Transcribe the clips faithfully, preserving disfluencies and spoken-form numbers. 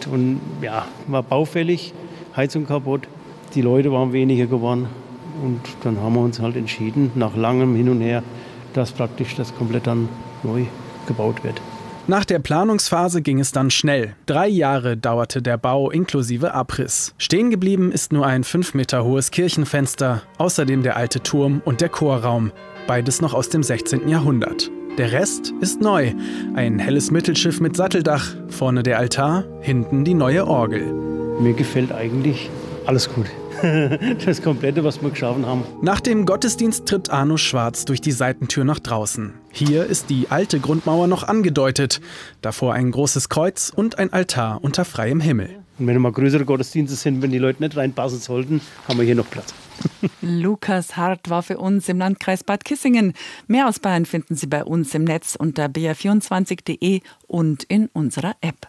gemacht und ja, war baufällig, Heizung kaputt, die Leute waren weniger geworden und dann haben wir uns halt entschieden, nach langem Hin und Her, dass praktisch das komplett dann neu gebaut wird. Nach der Planungsphase ging es dann schnell. Drei Jahre dauerte der Bau inklusive Abriss. Stehen geblieben ist nur ein fünf Meter hohes Kirchenfenster, außerdem der alte Turm und der Chorraum, beides noch aus dem sechzehnten Jahrhundert. Der Rest ist neu. Ein helles Mittelschiff mit Satteldach, vorne der Altar, hinten die neue Orgel. Mir gefällt eigentlich alles gut. Das Komplette, was wir geschaffen haben. Nach dem Gottesdienst tritt Arno Schwarz durch die Seitentür nach draußen. Hier ist die alte Grundmauer noch angedeutet. Davor ein großes Kreuz und ein Altar unter freiem Himmel. Und wenn mal größere Gottesdienste sind, wenn die Leute nicht reinpassen sollten, haben wir hier noch Platz. Lukas Hart war für uns im Landkreis Bad Kissingen. Mehr aus Bayern finden Sie bei uns im Netz unter b r vierundzwanzig punkt d e und in unserer App.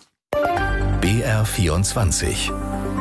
B R vierundzwanzig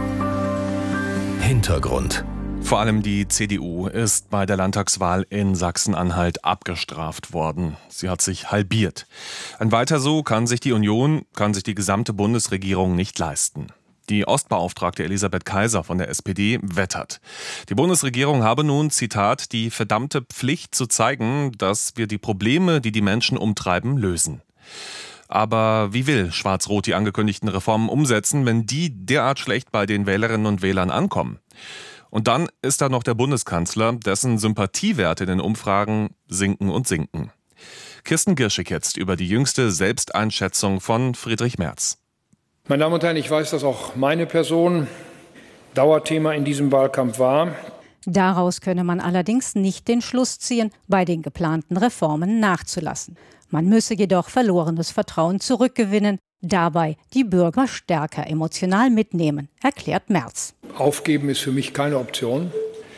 Hintergrund. Vor allem die C D U ist bei der Landtagswahl in Sachsen-Anhalt abgestraft worden. Sie hat sich halbiert. Ein Weiter so kann sich die Union, kann sich die gesamte Bundesregierung nicht leisten. Die Ostbeauftragte Elisabeth Kaiser von der S P D wettert. Die Bundesregierung habe nun, Zitat, die verdammte Pflicht zu zeigen, dass wir die Probleme, die die Menschen umtreiben, lösen. Aber wie will Schwarz-Rot die angekündigten Reformen umsetzen, wenn die derart schlecht bei den Wählerinnen und Wählern ankommen? Und dann ist da noch der Bundeskanzler, dessen Sympathiewerte in den Umfragen sinken und sinken. Kirsten Girschig jetzt über die jüngste Selbsteinschätzung von Friedrich Merz. Meine Damen und Herren, ich weiß, dass auch meine Person Dauerthema in diesem Wahlkampf war. Daraus könne man allerdings nicht den Schluss ziehen, bei den geplanten Reformen nachzulassen. Man müsse jedoch verlorenes Vertrauen zurückgewinnen, dabei die Bürger stärker emotional mitnehmen, erklärt Merz. Aufgeben ist für mich keine Option.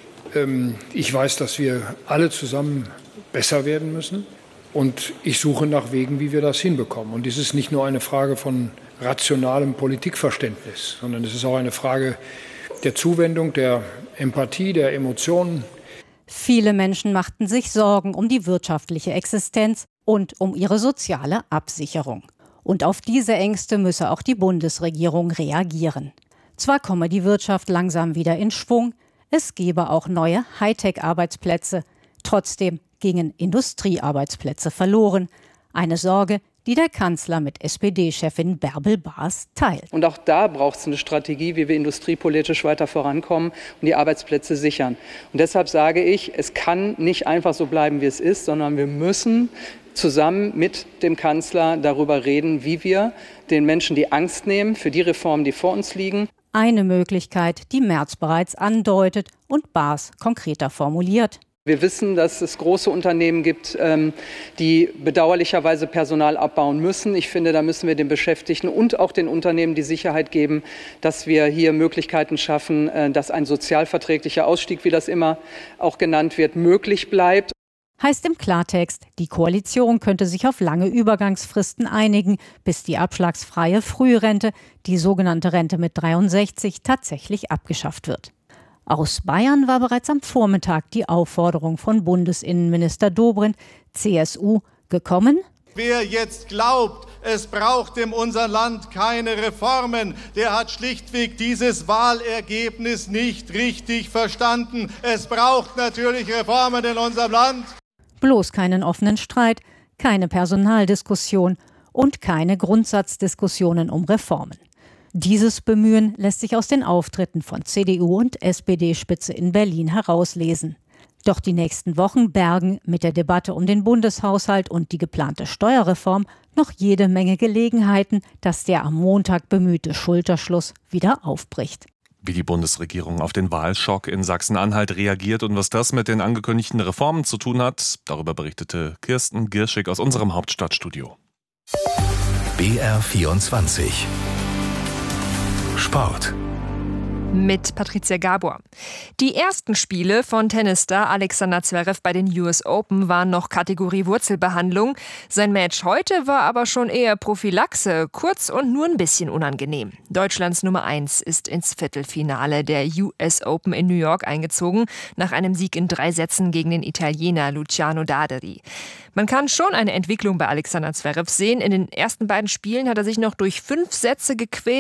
Ich weiß, dass wir alle zusammen besser werden müssen. Und ich suche nach Wegen, wie wir das hinbekommen. Und dies ist nicht nur eine Frage von rationalem Politikverständnis, sondern es ist auch eine Frage der Zuwendung, der Empathie, der Emotionen. Viele Menschen machten sich Sorgen um die wirtschaftliche Existenz und um ihre soziale Absicherung. Und auf diese Ängste müsse auch die Bundesregierung reagieren. Zwar komme die Wirtschaft langsam wieder in Schwung, es gebe auch neue Hightech-Arbeitsplätze. Trotzdem gingen Industriearbeitsplätze verloren. Eine Sorge, die der Kanzler mit S P D-Chefin Bärbel Baas teilt. Und auch da braucht es eine Strategie, wie wir industriepolitisch weiter vorankommen und die Arbeitsplätze sichern. Und deshalb sage ich, es kann nicht einfach so bleiben, wie es ist, sondern wir müssen zusammen mit dem Kanzler darüber reden, wie wir den Menschen die Angst nehmen für die Reformen, die vor uns liegen. Eine Möglichkeit, die Merz bereits andeutet und Baas konkreter formuliert. Wir wissen, dass es große Unternehmen gibt, die bedauerlicherweise Personal abbauen müssen. Ich finde, da müssen wir den Beschäftigten und auch den Unternehmen die Sicherheit geben, dass wir hier Möglichkeiten schaffen, dass ein sozialverträglicher Ausstieg, wie das immer auch genannt wird, möglich bleibt. Heißt im Klartext, die Koalition könnte sich auf lange Übergangsfristen einigen, bis die abschlagsfreie Frührente, die sogenannte Rente mit dreiundsechzig, tatsächlich abgeschafft wird. Aus Bayern war bereits am Vormittag die Aufforderung von Bundesinnenminister Dobrindt, C S U, gekommen. Wer jetzt glaubt, es braucht in unserem Land keine Reformen, der hat schlichtweg dieses Wahlergebnis nicht richtig verstanden. Es braucht natürlich Reformen in unserem Land. Bloß keinen offenen Streit, keine Personaldiskussion und keine Grundsatzdiskussionen um Reformen. Dieses Bemühen lässt sich aus den Auftritten von C D U und S P D-Spitze in Berlin herauslesen. Doch die nächsten Wochen bergen mit der Debatte um den Bundeshaushalt und die geplante Steuerreform noch jede Menge Gelegenheiten, dass der am Montag bemühte Schulterschluss wieder aufbricht. Wie die Bundesregierung auf den Wahlschock in Sachsen-Anhalt reagiert und was das mit den angekündigten Reformen zu tun hat, darüber berichtete Kirsten Girschig aus unserem Hauptstadtstudio. B R vierundzwanzig Sport. Mit Patricia Gabor. Die ersten Spiele von Tennisstar Alexander Zverev bei den U S Open waren noch Kategorie Wurzelbehandlung. Sein Match heute war aber schon eher Prophylaxe, kurz und nur ein bisschen unangenehm. Deutschlands Nummer eins ist ins Viertelfinale der U S Open in New York eingezogen, nach einem Sieg in drei Sätzen gegen den Italiener Luciano Daderi. Man kann schon eine Entwicklung bei Alexander Zverev sehen. In den ersten beiden Spielen hat er sich noch durch fünf Sätze gequält.